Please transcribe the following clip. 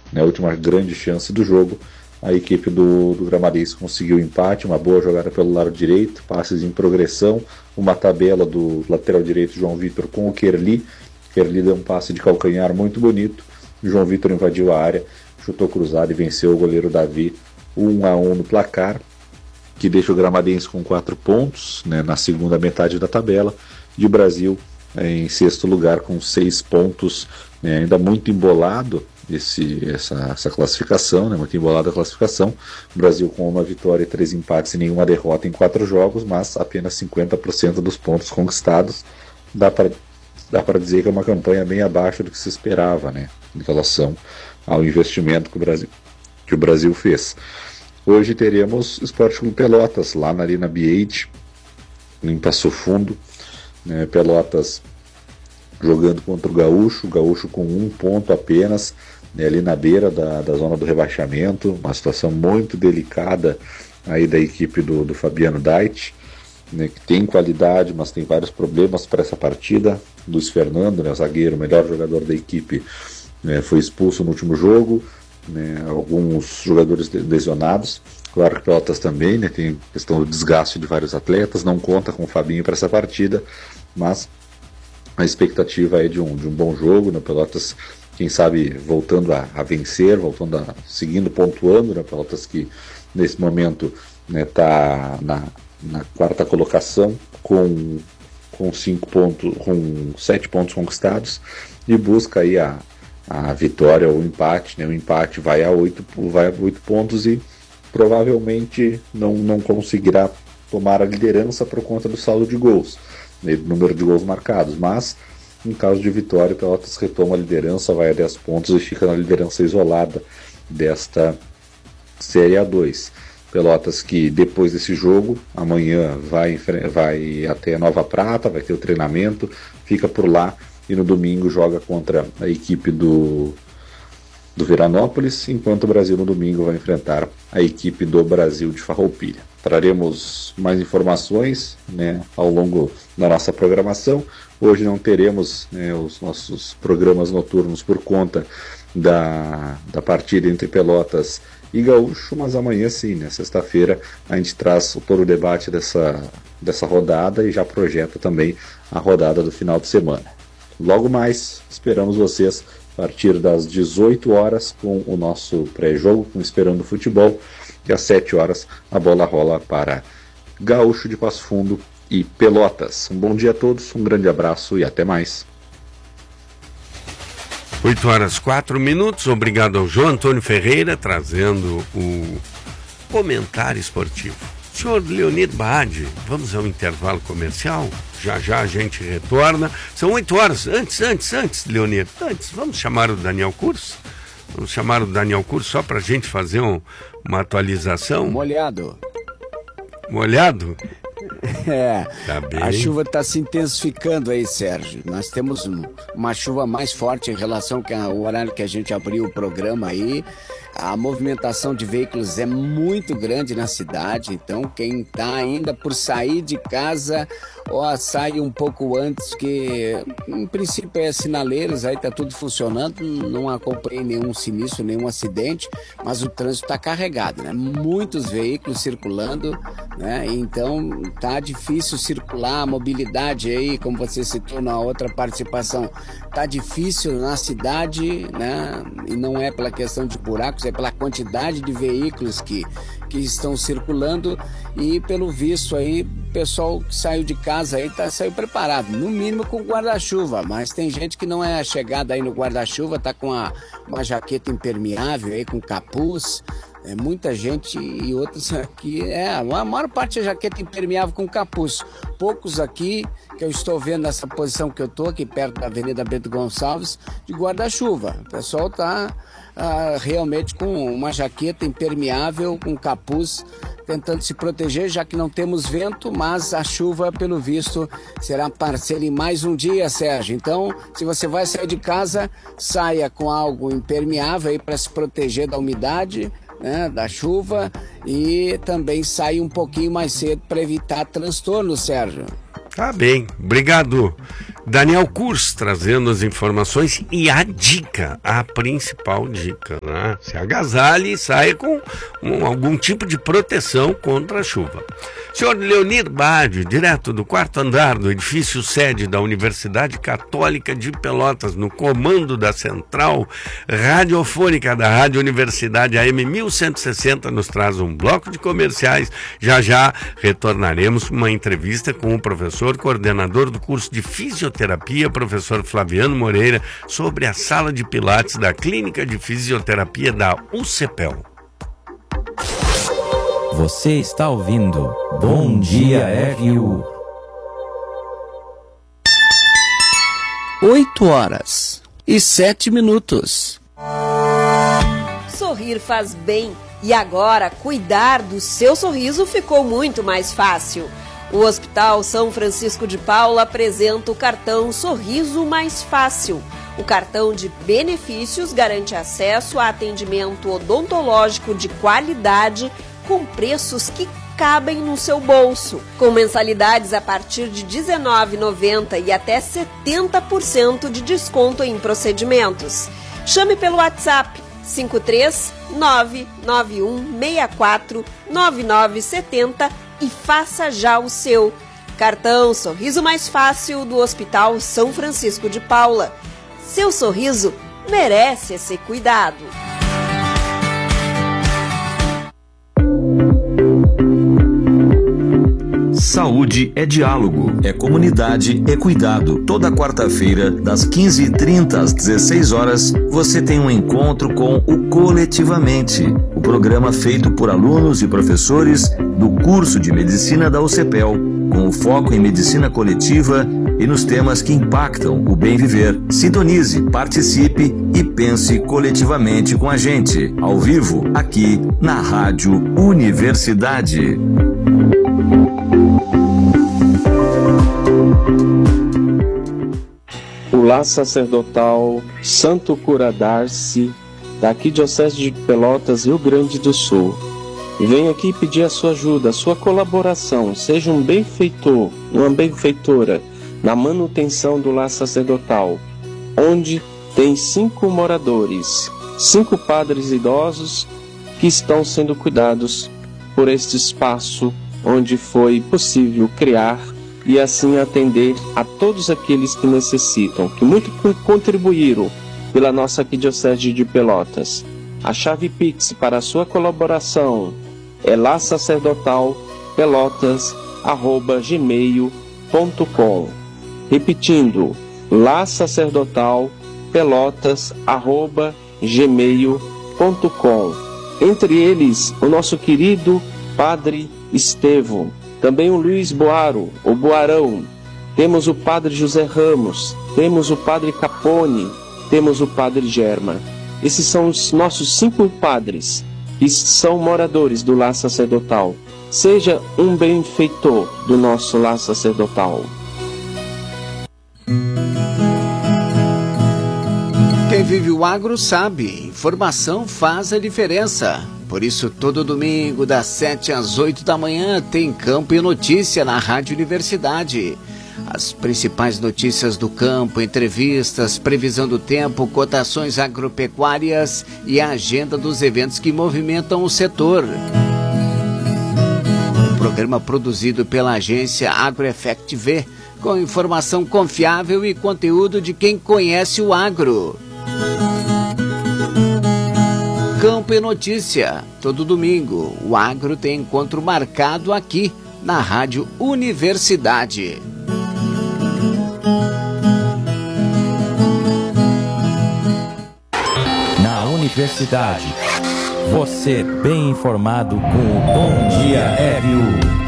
né, a última grande chance do jogo, a equipe do Gramadiense conseguiu o empate, uma boa jogada pelo lado direito, passes em progressão, uma tabela do lateral direito João Vitor com o Kerli. Kerli deu um passe de calcanhar muito bonito, João Vitor invadiu a área, chutou cruzado e venceu o goleiro Davi, 1-1 no placar, que deixa o Gramadiense com 4 pontos, né, na segunda metade da tabela, e o Brasil em sexto lugar com 6 pontos, né, ainda muito embolado essa classificação, né, muito embolada a classificação. O Brasil com uma vitória, 3 empates e nenhuma derrota em 4 jogos, mas apenas 50% dos pontos conquistados. Dá para dizer que é uma campanha bem abaixo do que se esperava, né, em relação ao investimento que o Brasil fez. Hoje teremos Sport Clube Pelotas, lá na Arena B8, em Passo Fundo, né, Pelotas jogando contra o Gaúcho com 1 ponto apenas, né, ali na beira da zona do rebaixamento, uma situação muito delicada aí da equipe do Fabiano Dait, né, que tem qualidade, mas tem vários problemas para essa partida. Luiz Fernando, né, o zagueiro, o melhor jogador da equipe, né, foi expulso no último jogo, né, alguns jogadores lesionados. Claro que Pelotas também, né, tem questão do desgaste de vários atletas, não conta com o Fabinho para essa partida, mas a expectativa é de um bom jogo, né, Pelotas, quem sabe, voltando a vencer, seguindo pontuando, né, Pelotas que nesse momento está, né, na quarta colocação com 5 pontos, com 7 pontos conquistados, e busca aí a vitória ou o empate, né? O empate vai a 8 pontos e provavelmente não conseguirá tomar a liderança por conta do saldo de gols, né, número de gols marcados, mas em caso de vitória, o Pelotas retoma a liderança, vai a 10 pontos e fica na liderança isolada desta Série A2. Pelotas que depois desse jogo, amanhã vai até Nova Prata, vai ter o treinamento, fica por lá e no domingo joga contra a equipe do Veranópolis, enquanto o Brasil no domingo vai enfrentar a equipe do Brasil de Farroupilha. Traremos mais informações, né, ao longo da nossa programação. Hoje não teremos, né, os nossos programas noturnos por conta da partida entre Pelotas e Gaúcho, mas amanhã sim, né, sexta-feira, a gente traz todo o debate dessa rodada e já projeta também a rodada do final de semana. Logo mais, esperamos vocês a partir das 18 horas com o nosso pré-jogo, com Esperando Futebol, e às 7 horas a bola rola para Gaúcho de Passo Fundo e Pelotas. Um bom dia a todos, um grande abraço e até mais. 8h04, obrigado ao João Antônio Ferreira, trazendo o comentário esportivo. Senhor Leonir Baade, vamos ao intervalo comercial? Já a gente retorna. São 8 horas. Antes, Leonir, vamos chamar o Daniel Curso? Vamos chamar o Daniel Curso só para a gente fazer uma atualização? Molhado? É, tá bem. A chuva está se intensificando aí, Sérgio. Nós temos uma chuva mais forte em relação ao horário que a gente abriu o programa aí. A movimentação de veículos é muito grande na cidade, então quem está ainda por sair de casa, ó, sai um pouco antes, que em princípio é sinaleiros, aí está tudo funcionando, não acompanhei nenhum sinistro, nenhum acidente, mas o trânsito está carregado, né? Muitos veículos circulando, né? Então tá difícil circular, a mobilidade aí, como você citou na outra participação, tá difícil na cidade, né? E não é pela questão de buracos, é pela quantidade de veículos que estão circulando, e pelo visto aí, o pessoal que saiu de casa aí saiu preparado, no mínimo com guarda-chuva, mas tem gente que não é chegada aí no guarda-chuva, tá com uma jaqueta impermeável aí, com capuz. É muita gente, e outros aqui, a maior parte é jaqueta impermeável com capuz. Poucos aqui, que eu estou vendo nessa posição que eu estou, aqui perto da Avenida Bento Gonçalves, de guarda-chuva. O pessoal está realmente com uma jaqueta impermeável, com capuz, tentando se proteger, já que não temos vento, mas a chuva, pelo visto, será parceira em mais um dia, Sérgio. Então, se você vai sair de casa, saia com algo impermeável aí para se proteger da umidade, né, da chuva, e também sair um pouquinho mais cedo para evitar transtorno, Sérgio. Tá bem, obrigado. Daniel Kurz trazendo as informações e a dica, a principal dica, né? Se agasalhe e saia com algum tipo de proteção contra a chuva. Senhor Leonir Bade, direto do 4º andar do edifício sede da Universidade Católica de Pelotas, no comando da central radiofônica da Rádio Universidade AM 1160, nos traz um bloco de comerciais. Já retornaremos com uma entrevista com o professor coordenador do curso de Fisioterapia, professor Flaviano Moreira, sobre a sala de pilates da Clínica de Fisioterapia da UCPEL. Você está ouvindo Bom Dia RU. 8h07. Sorrir faz bem e agora cuidar do seu sorriso ficou muito mais fácil. O Hospital São Francisco de Paula apresenta o cartão Sorriso Mais Fácil. O cartão de benefícios garante acesso a atendimento odontológico de qualidade com preços que cabem no seu bolso, com mensalidades a partir de R$ 19,90 e até 70% de desconto em procedimentos. Chame pelo WhatsApp 53991649970 e faça já o seu. Cartão Sorriso Mais Fácil do Hospital São Francisco de Paula. Seu sorriso merece esse cuidado. Saúde é diálogo, é comunidade, é cuidado. Toda quarta-feira, das 15h30 às 16h, você tem um encontro com o Coletivamente, o programa feito por alunos e professores do curso de Medicina da UCPEL, com o foco em medicina coletiva e nos temas que impactam o bem viver. Sintonize, participe e pense coletivamente com a gente, ao vivo, aqui na Rádio Universidade. O Lar Sacerdotal Santo Cura Darcy, da Arquidiocese de Pelotas, Rio Grande do Sul. Vem aqui pedir a sua ajuda, a sua colaboração. Seja um benfeitor, uma benfeitora na manutenção do Lar Sacerdotal, onde tem 5 moradores, 5 padres idosos que estão sendo cuidados por este espaço onde foi possível criar e assim atender a todos aqueles que necessitam, que muito contribuíram pela nossa Arquidiocese de Pelotas. A chave Pix para a sua colaboração é lasacerdotalpelotas@gmail.com. Repetindo, lasacerdotalpelotas@gmail.com. Entre eles, o nosso querido Padre Estevão, também o Luiz Boaro, o Boarão, temos o Padre José Ramos, temos o Padre Capone, temos o Padre Germa. Esses são os nossos 5 padres que são moradores do Lar Sacerdotal. Seja um benfeitor do nosso Lar Sacerdotal. Quem vive o agro sabe, informação faz a diferença. Por isso, todo domingo, das 7 às 8 da manhã, tem Campo e Notícia na Rádio Universidade. As principais notícias do campo, entrevistas, previsão do tempo, cotações agropecuárias e a agenda dos eventos que movimentam o setor. Um programa produzido pela agência AgroEffect V, com informação confiável e conteúdo de quem conhece o agro. Campo e Notícia, todo domingo, o agro tem encontro marcado aqui na Rádio Universidade. Na Universidade, você bem informado com o Bom Dia RU.